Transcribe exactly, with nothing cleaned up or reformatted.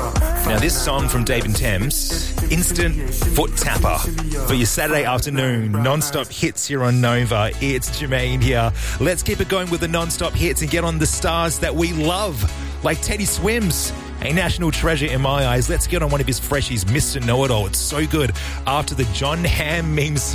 Now, this song from Dave and Thames, Instant Foot Tapper, for your Saturday afternoon, non-stop hits here on Nova. It's Jermaine here. Let's keep it going with the non-stop hits and get on the stars that we love, like Teddy Swims, a national treasure in my eyes. Let's get on one of his freshies, Mister Know-It-All. It's so good. After the John Hamm meme